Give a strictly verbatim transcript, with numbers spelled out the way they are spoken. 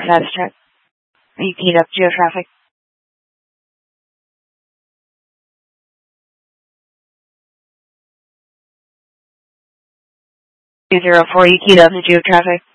status check. Are you keyed up geotraffic? two zero four, you keyed up the geotraffic?